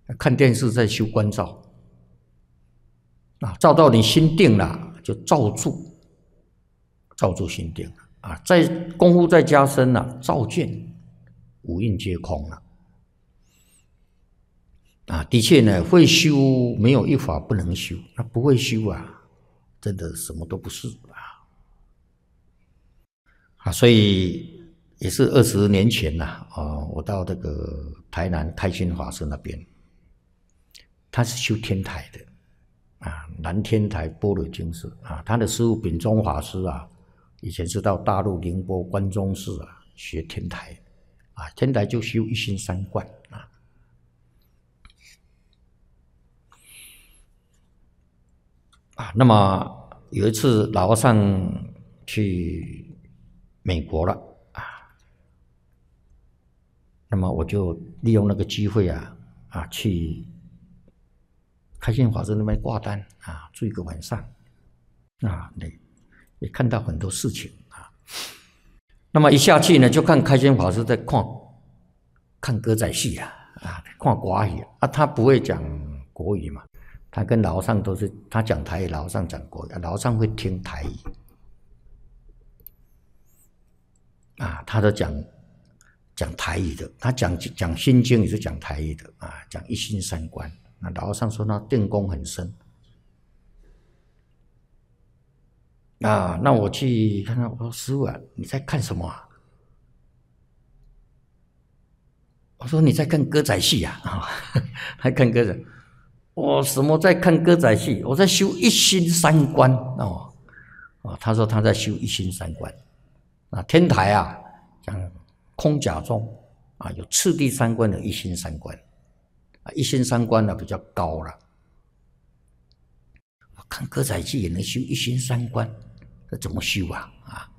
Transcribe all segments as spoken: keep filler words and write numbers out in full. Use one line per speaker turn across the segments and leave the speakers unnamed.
看电视在修观照啊，照到你心定了，就照住，照住心定了啊。再功夫再加深了，照见五蕴皆空了啊。的确呢，会修没有一法不能修，那不会修啊，真的什么都不是啊啊。所以也是二十年前呐啊，我到这个台南开心法师那边。他是修天台的啊，南天台般若精舍啊，他的师父秉忠法师啊，以前是到大陆宁波关中寺啊学天台啊，天台就修一心三观啊。啊，那么有一次老和尚去美国了啊，那么我就利用那个机会啊啊去。开心法师那边挂单啊，住一个晚上啊，也也看到很多事情啊。那么一下去呢，就看开心法师在看看歌仔戏啊，啊，看国语啊，他不会讲国语嘛，他跟老和尚都是他讲台语，老和尚讲国语，老和尚会听台语啊，他都讲讲台语的，他讲讲心经也是讲台语的啊，讲一心三观。那老和尚说他定功很深啊，那我去看看，我说师父啊，你在看什么啊？我说你在看歌仔戏啊，啊还看歌仔？我什么在看歌仔戏？我在修一心三观哦。啊，他说他在修一心三观啊，天台啊讲空假中啊，有次第三观的一心三观。一心三观呢比较高了，我看歌仔戏也能修一心三观，这怎么修啊？啊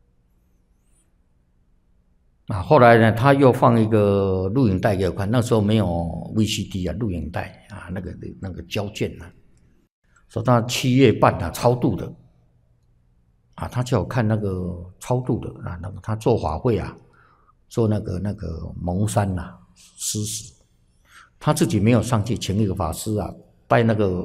啊！后来呢，他又放一个录影带给我看，那时候没有 V C D 啊，录影带啊，那个那个胶卷啊，说他七月半啊超度的啊，他叫我看那个超度的啊，那个他做法会啊，做那个那个蒙山呐、啊、施食。他自己没有上去，请一个法师啊，戴那个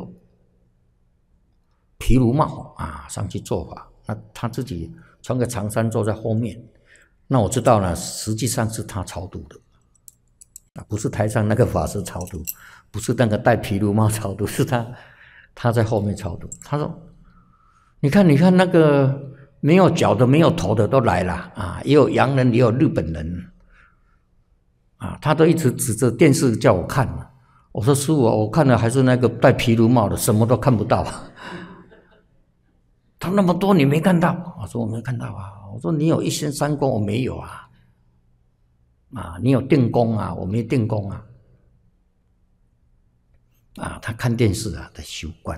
毗卢帽啊上去做法。那他自己穿个长衫坐在后面。那我知道呢，实际上是他超度的，啊，不是台上那个法师超度，不是那个戴毗卢帽超度，是他他在后面超度。他说：“你看，你看那个没有脚的、没有头的都来了啊，也有洋人，也有日本人。”啊，他都一直指着电视叫我看。我说师父，我看的还是那个戴毗卢帽的，什么都看不到。他那么多你没看到？我说我没看到啊。我说你有一心三观，我没有啊。啊，你有定功啊，我没定功啊。啊，他看电视啊，在修观。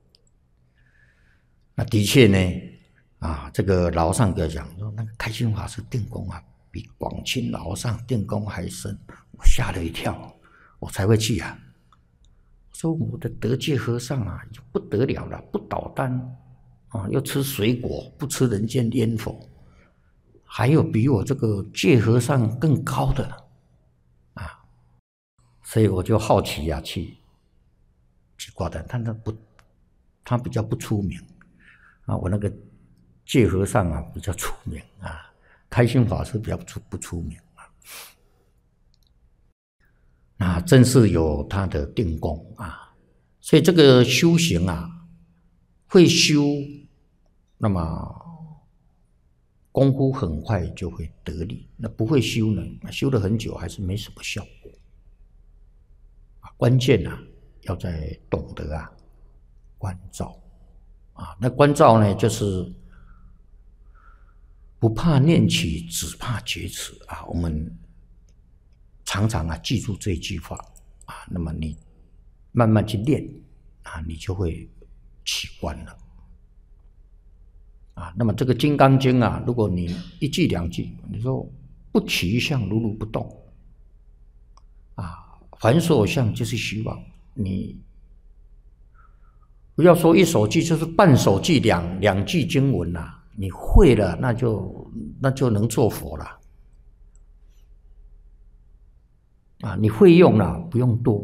那的确呢，啊，这个老和尚给我讲说，那个开心法师定功啊。比广清老和尚定功还深，我吓了一跳，我才会去啊。说我的德界和尚啊，不得了了，不捣蛋啊，又吃水果，不吃人间烟火，还有比我这个戒和尚更高的啊，所以我就好奇啊，去去挂单，但他不，他比较不出名啊，我那个戒和尚啊比较出名啊。开心法师比较出不出名啊，啊，正是有他的定功啊，所以这个修行啊，会修，那么功夫很快就会得力；那不会修呢，修了很久还是没什么效果啊。关键啊，要在懂得啊关照啊，那关照呢，就是。不怕念起，只怕觉迟啊！我们常常啊记住这一句话啊，那么你慢慢去练啊，你就会起观了啊。那么这个《金刚经》啊，如果你一句两句，你说不起一相，如如不动啊，凡所有相就是虚妄，你不要说一首句，就是半首句两两句经文呐、啊。你会了，那就那就能做佛了啊！你会用了，不用多。